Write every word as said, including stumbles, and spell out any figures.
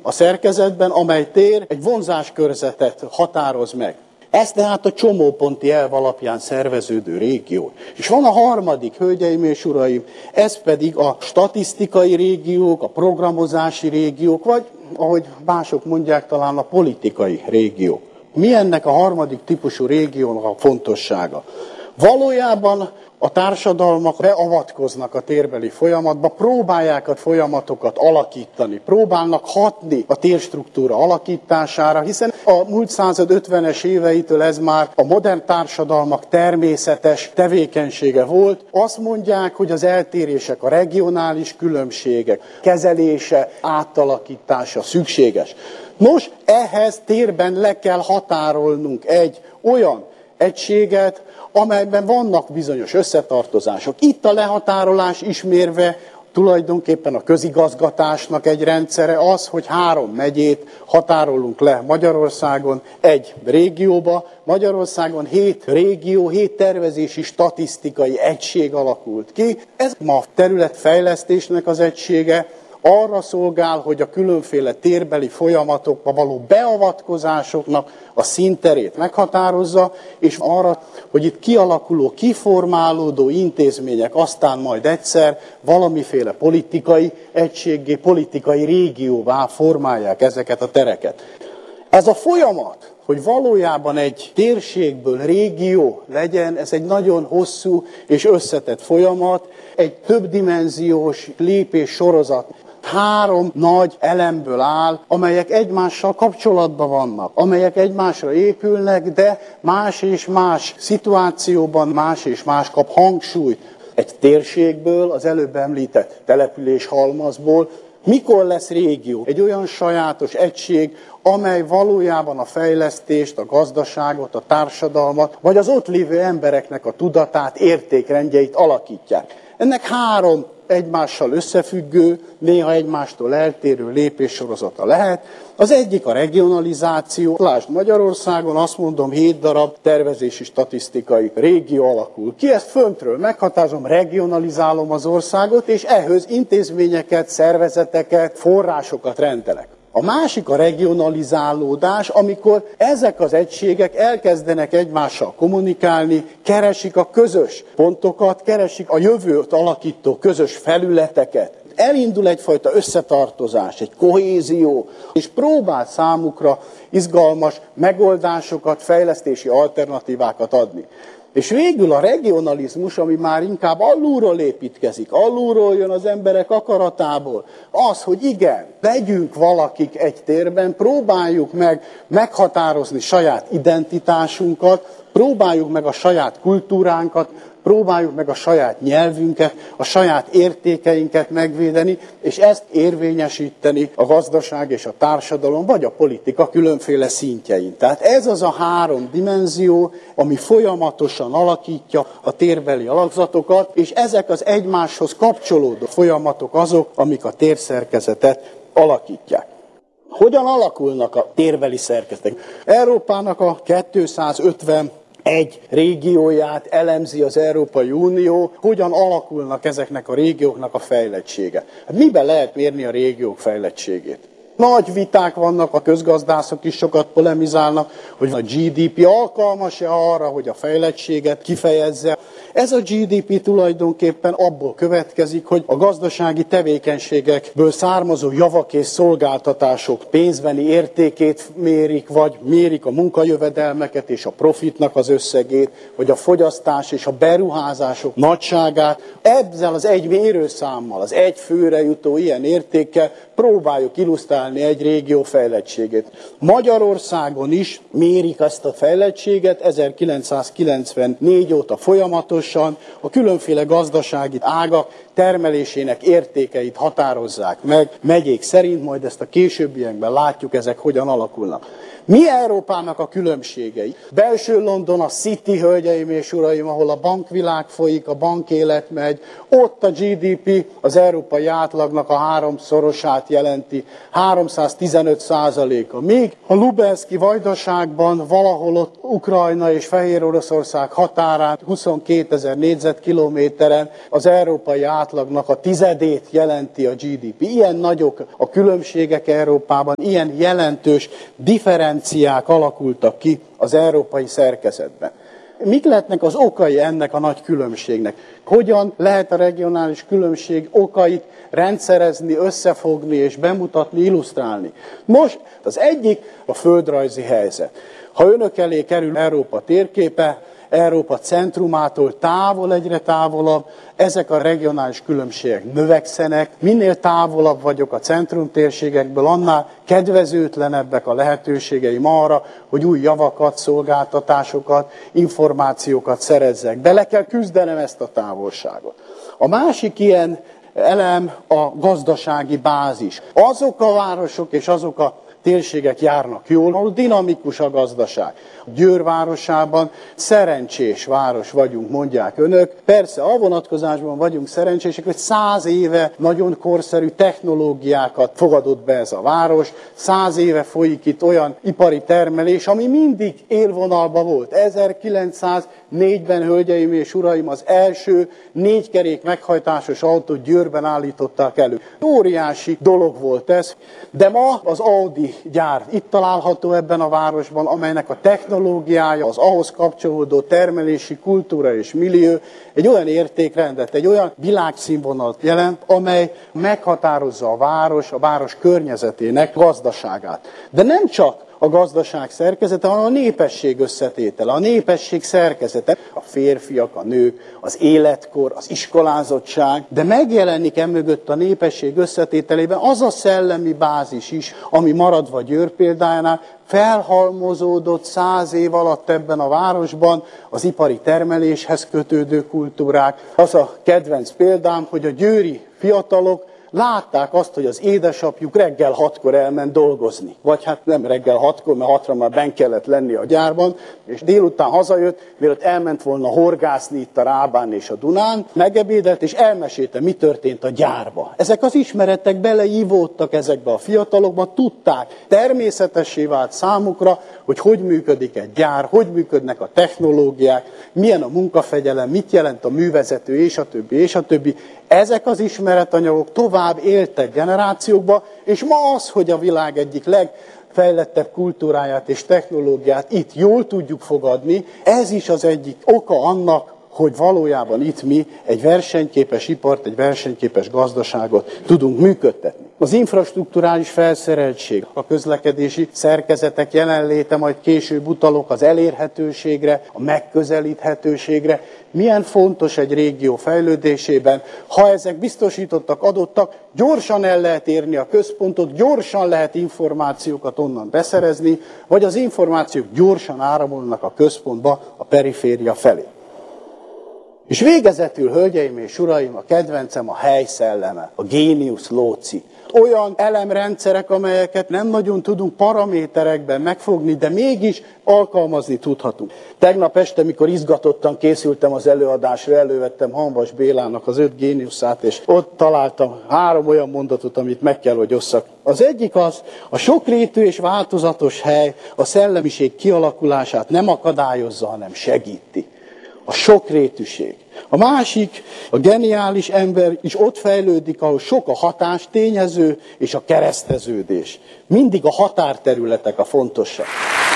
a szerkezetben, amely tér egy vonzáskörzetet határoz meg. Ez tehát a csomóponti elv alapján szerveződő régió. És van a harmadik, hölgyeim és uraim, ez pedig a statisztikai régiók, a programozási régiók, vagy ahogy mások mondják, talán a politikai régiók. Mi ennek a harmadik típusú régiónak a fontossága? Valójában a társadalmak beavatkoznak a térbeli folyamatba, próbálják a folyamatokat alakítani, próbálnak hatni a térstruktúra alakítására, hiszen a múlt század ötvenes éveitől ez már a modern társadalmak természetes tevékenysége volt. Azt mondják, hogy az eltérések, a regionális különbségek kezelése, átalakítása szükséges. Nos, ehhez térben le kell határolnunk egy olyan egységet, amelyben vannak bizonyos összetartozások. Itt a lehatárolás ismérve tulajdonképpen a közigazgatásnak egy rendszere az, hogy három megyét határolunk le Magyarországon egy régióba. Magyarországon hét régió, hét tervezési statisztikai egység alakult ki. Ez ma a területfejlesztésnek az egysége, arra szolgál, hogy a különféle térbeli folyamatokba való beavatkozásoknak a színterét meghatározza, és arra, hogy itt kialakuló, kiformálódó intézmények aztán majd egyszer valamiféle politikai egységgé, politikai régióvá formálják ezeket a tereket. Ez a folyamat, hogy valójában egy térségből régió legyen, ez egy nagyon hosszú és összetett folyamat, egy többdimenziós lépés sorozat. Három nagy elemből áll, amelyek egymással kapcsolatban vannak, amelyek egymásra épülnek, de más és más szituációban más és más kap hangsúlyt. Egy térségből, az előbb említett településhalmazból mikor lesz régió? Egy olyan sajátos egység, amely valójában a fejlesztést, a gazdaságot, a társadalmat, vagy az ott lévő embereknek a tudatát, értékrendjeit alakítják. Ennek három egymással összefüggő, néha egymástól eltérő lépéssorozata lehet. Az egyik a regionalizáció. Lásd, Magyarországon azt mondom, hét darab tervezési statisztikai régió alakul ki. Ezt föntről meghatározom, regionalizálom az országot, és ehhez intézményeket, szervezeteket, forrásokat rendelek. A másik a regionalizálódás, amikor ezek az egységek elkezdenek egymással kommunikálni, keresik a közös pontokat, keresik a jövőt alakító közös felületeket. Elindul egyfajta összetartozás, egy kohézió, és próbál számukra izgalmas megoldásokat, fejlesztési alternatívákat adni. És végül a regionalizmus, ami már inkább alulról építkezik, alulról jön az emberek akaratából, az, hogy igen, legyünk valakik egy térben, próbáljuk meg meghatározni saját identitásunkat, próbáljuk meg a saját kultúránkat, próbáljuk meg a saját nyelvünket, a saját értékeinket megvédeni, és ezt érvényesíteni a gazdaság és a társadalom, vagy a politika különféle szintjein. Tehát ez az a három dimenzió, ami folyamatosan alakítja a térbeli alakzatokat, és ezek az egymáshoz kapcsolódó folyamatok azok, amik a térszerkezetet alakítják. Hogyan alakulnak a térbeli szerkezetek? Európának a kétszázötven egy régióját elemzi az Európai Unió, hogyan alakulnak ezeknek a régióknak a fejlettsége. Miben lehet mérni a régiók fejlettségét? Nagy viták vannak, a közgazdászok is sokat polemizálnak, hogy a gé dé pé alkalmas-e arra, hogy a fejlettséget kifejezze. Ez a gé dé pé tulajdonképpen abból következik, hogy a gazdasági tevékenységekből származó javak és szolgáltatások pénzbeni értékét mérik, vagy mérik a munkajövedelmeket és a profitnak az összegét, vagy a fogyasztás és a beruházások nagyságát. Ezzel az egy mérőszámmal, az egy főre jutó ilyen értékkel próbáljuk illusztrálni egy régió fejlettségét. Magyarországon is mérik ezt a fejlettséget ezerkilencszázkilencvennégy óta folyamatosan, a különféle gazdasági ágak termelésének értékeit határozzák meg megyék szerint, majd ezt a későbbiekben látjuk, ezek hogyan alakulnak. Mi Európának a különbségei? Belső London, a City, hölgyeim és uraim, ahol a bankvilág folyik, a bankélet megy, ott a gé dé pé az európai átlagnak a háromszorosát jelenti, háromszáztizenöt százaléka. Míg a Lubenszki vajdaságban, valahol ott Ukrajna és Fehér Oroszország határán, huszonkétezer négyzetkilométeren az európai átlag átlagnak a tizedét jelenti a gé dé pé. Ilyen nagyok a különbségek Európában, ilyen jelentős differenciák alakultak ki az európai szerkezetben. Mik lehetnek az okai ennek a nagy különbségnek? Hogyan lehet a regionális különbség okait rendszerezni, összefogni és bemutatni, illusztrálni? Most az egyik a földrajzi helyzet. Ha önök elé kerül Európa térképe, Európa centrumától távol, egyre távolabb, ezek a regionális különbségek növekszenek. Minél távolabb vagyok a centrumtérségekből, annál kedvezőtlenebbek a lehetőségeim arra, hogy új javakat, szolgáltatásokat, információkat szerezzek. Bele kell küzdenem ezt a távolságot. A másik ilyen elem a gazdasági bázis. Azok a városok és azok a térségek járnak jól, ahol dinamikus a gazdaság. Győr városában szerencsés város vagyunk, mondják önök. Persze, a vonatkozásban vagyunk szerencsések, hogy száz éve nagyon korszerű technológiákat fogadott be ez a város. Száz éve folyik itt olyan ipari termelés, ami mindig élvonalban volt. ezerkilencszáznégyben, hölgyeim és uraim, az első négykerék meghajtásos autót Győrben állították elő. Óriási dolog volt ez, de ma az Audi gyár itt található ebben a városban, amelynek a technológiája, az ahhoz kapcsolódó termelési kultúra és millió egy olyan értékrendet, egy olyan világszínvonalat jelent, amely meghatározza a város, a város környezetének gazdaságát. De nem csak a gazdaság szerkezete, hanem a népesség összetétele, a népesség szerkezete, a férfiak, a nők, az életkor, az iskolázottság, de megjelenik emögött a népesség összetételében az a szellemi bázis is, ami maradva Győr példájánál felhalmozódott száz év alatt ebben a városban az ipari termeléshez kötődő kultúrák. Az a kedvenc példám, hogy a győri fiatalok látták azt, hogy az édesapjuk reggel hatkor elment dolgozni. Vagy hát nem reggel hatkor, mert hatra már benn kellett lenni a gyárban, és délután hazajött, mielőtt elment volna horgászni itt a Rábán és a Dunán, megebédelt, és elmesélte, mi történt a gyárba. Ezek az ismeretek beleívódtak ezekbe a fiatalokba, tudták, természetessé vált számukra, hogy hogy működik egy gyár, hogy működnek a technológiák, milyen a munkafegyelem, mit jelent a művezető, és a többi, és a többi. Ezek az ismeretanyagok tovább éltek generációkba, és ma az, hogy a világ egyik legfejlettebb kultúráját és technológiát itt jól tudjuk fogadni, ez is az egyik oka annak, hogy valójában itt mi egy versenyképes ipart, egy versenyképes gazdaságot tudunk működtetni. Az infrastrukturális felszereltség, a közlekedési szerkezetek jelenléte, majd később utalok az elérhetőségre, a megközelíthetőségre, milyen fontos egy régió fejlődésében, ha ezek biztosítottak, adottak, gyorsan el lehet érni a központot, gyorsan lehet információkat onnan beszerezni, vagy az információk gyorsan áramolnak a központba, a periféria felé. És végezetül, hölgyeim és uraim, a kedvencem a helyszelleme, a génius loci. Olyan elemrendszerek, amelyeket nem nagyon tudunk paraméterekben megfogni, de mégis alkalmazni tudhatunk. Tegnap este, mikor izgatottan készültem az előadásra, elővettem Hanvas Bélának az öt géniuszát, és ott találtam három olyan mondatot, amit meg kell, hogy osszak. Az egyik az, a sokrétű és változatos hely a szellemiség kialakulását nem akadályozza, hanem segíti. A sokrétűség. A másik, a geniális ember is ott fejlődik, ahol sok a hatás tényező és a kereszteződés. Mindig a határterületek a fontosak.